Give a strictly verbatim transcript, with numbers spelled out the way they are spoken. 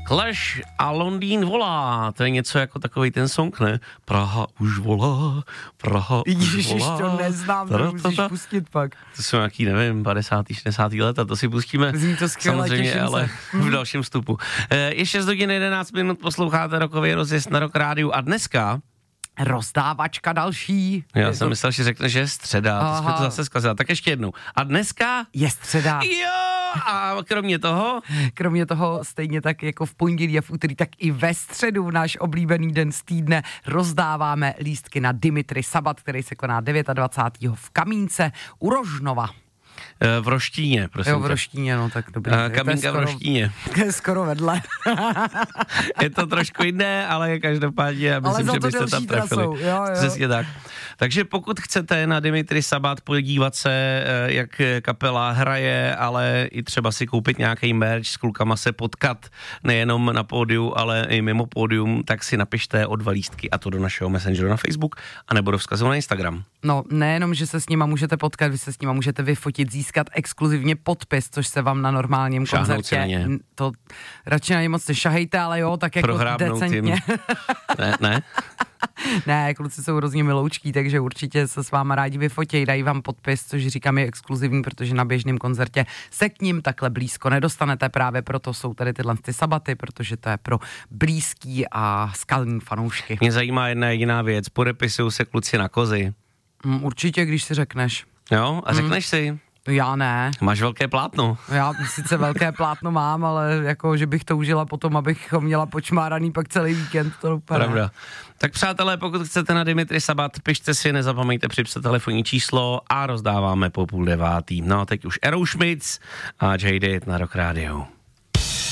Clash a Londýn volá, to je něco jako takový ten song, ne? Praha už volá, Praha Ježiš, už volá. to neznám, to musíš pustit pak. To jsou nějaký, nevím, padesátý šedesátý leta, to si pustíme. Zní to skvěle, samozřejmě, ale se. v dalším vstupu. Je šest hodin jedenáct minut, posloucháte rokový rozjezd na Rock Rádiu a dneska rozdávačka další. Já je jsem to... myslel, že řekne, že je středa, Aha. to jsme to zase zkazili. Tak ještě jednou. A dneska je středa. Jo, a kromě toho? Kromě toho stejně tak jako v pondělí a v úterý, tak i ve středu, náš oblíbený den z týdne, rozdáváme lístky na Dimitri Sabat, který se koná dvacátého devátého v Kamínce u Rožnova. V Roštíně, prosím. Jo, v Roštíně, no tak dobrý. Uh, Kamínka v Roštíně. To je skoro vedle. Je to trošku jiné, ale je každopádně, já myslím, že byste tam trefili. Jo, jo. Přesně tak. Takže pokud chcete na Dimitri Sabat podívat se, jak kapela hraje, ale i třeba si koupit nějaký merch, s klukama se potkat, nejenom na pódiu, ale i mimo pódium, tak si napište o dva lístky a to do našeho messengeru na Facebook, anebo do vzkazu na Instagram. No, nejenom, že se s nima můžete potkat, vy se s nima můžete vyfotit, získat exkluzivně podpis, což se vám na normálním Šáhnout koncertě, to radši na ně moc nešahejte, ale jo, tak jako prohrábnout decentně. ne, ne? Ne, kluci jsou hrozně miloučký, takže určitě se s váma rádi vyfotí, dají vám podpis, což říkám je exkluzivní, protože na běžném koncertě se k ním takhle blízko nedostanete, právě proto jsou tady tyhle ty sabaty, protože to je pro blízký a skalní fanoušky. Mě zajímá jedna jediná věc, podepisují se kluci na kozy. Mm, určitě, když si řekneš. Jo, a řekneš mm. si? Já ne. Máš velké plátno. Já sice velké plátno mám, ale jako, že bych to užila potom, abych ho měla počmáraný pak celý víkend, to úplně. Pravda. Tak přátelé, pokud chcete na Dimitri Sabat, pište si, nezapomeňte připsat telefonní číslo a rozdáváme po půl devátý. No a teď už Aerosmith a Jaded na Rock Radio.